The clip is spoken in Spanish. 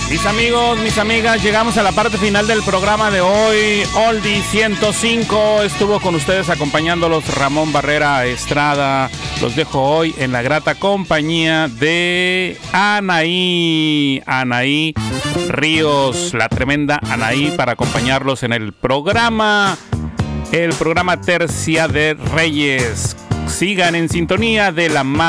Mis amigos, mis amigas, llegamos a la parte final del programa de hoy. Oldie 105 estuvo con ustedes acompañándolos Ramón Barrera Estrada. Los dejo hoy en la grata compañía de Anaí Ríos, la tremenda Anaí, para acompañarlos en el programa Tercia de Reyes. Sigan en sintonía de la